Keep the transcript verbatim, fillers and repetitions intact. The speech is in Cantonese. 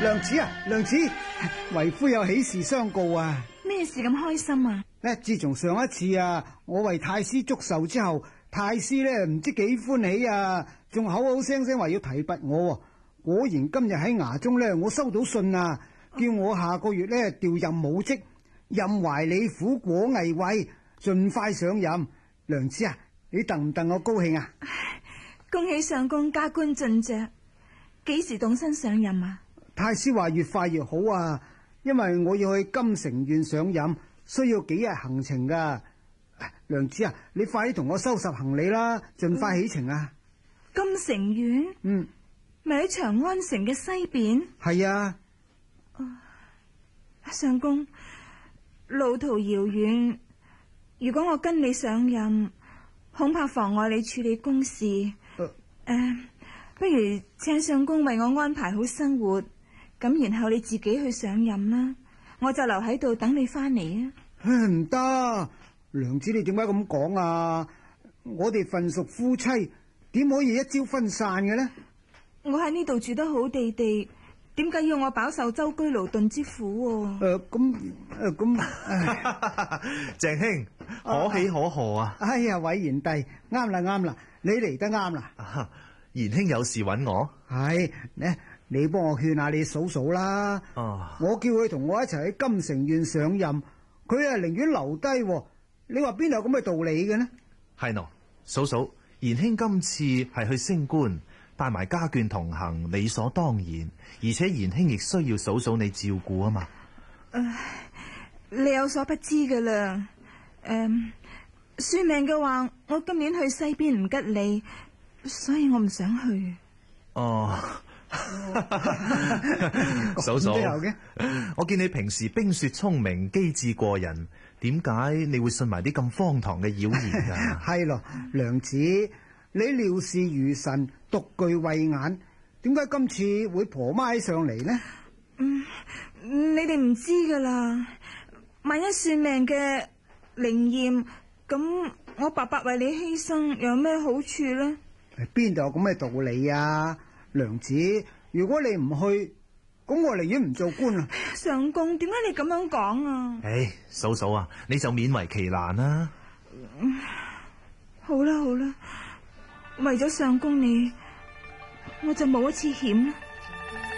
娘子啊，娘子，為夫有喜事相告啊！ 咩事咁開心啊？ 咧，自從上一次啊，我為太師祝壽之後，太師咧唔知幾歡喜啊，仲口口聲聲話要提拔我。果然今日喺衙中咧，我收到信啊，叫我下個月咧調任武職，任懷里府果毅尉，盡快上任。娘子啊，你戥唔戥我高興啊？ 恭喜相公加官進爵，幾時動身上任啊？ 太師話越快越好啊，因為我要去金城縣上任，需要幾日行程噶。娘子啊，你快啲同我收拾行李啦，盡快起程啊！ 金城縣？ 嗯， 咪喺長安城嘅西邊？ 係啊。 相公，路途遙遠，如果我跟你上任，恐怕妨礙你處理公事。誒、呃呃，不如請相公為我安排好生活，咁然後你自己去上任啦，我就留喺度等你翻嚟啊！ 唔得，娘子你點解咁講啊？我哋份屬夫妻，點可以一朝分散嘅呢？ 我喺呢度住得好地地，點解要我飽受舟車勞頓之苦？誒， 咁誒咁， 鄭兄可喜可賀啊！ 哎呀，偉賢弟，啱啦啱啦，你嚟得啱啦。 賢兄有事揾我？ 係呢，你幫我勸下你嫂嫂啦。 哦， 我叫佢同我一齊喺金城縣上任，佢啊寧願留低。你話邊有咁嘅道理嘅呢？ 係喏，嫂嫂，賢兄今次係去升官，帶埋家眷同行，理所當然。而且賢兄亦需要嫂嫂你照顧啊嘛。 唉，你有所不知噶啦。誒、嗯，算命嘅話，我今年去西邊唔吉利，所以我唔想去。 哦，嫂嫂，我見你平時冰雪聰明，機智過人，點解你會信埋啲咁荒唐嘅妖言啊？ 係咯，娘子，你料事如神，獨具慧眼，點解今次會婆媽上嚟呢？ 嗯，你哋唔知噶啦，萬一算命嘅靈驗，咁我白白為你犧牲，有咩好處呢？ 邊度有咁嘅道理啊？娘子，如果你唔去，咁我寧願唔做官啊！ 相公，點解你咁樣講啊？ 唉，嫂嫂啊，你就勉為其難啦。 嗯，好啦好啦，為咗相公你，我就冒一次險啦。